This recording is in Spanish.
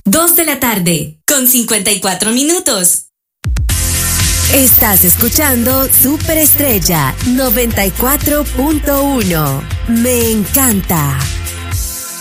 2 de la tarde, con 54 minutos. Estás escuchando Superestrella 94.1. Me encanta.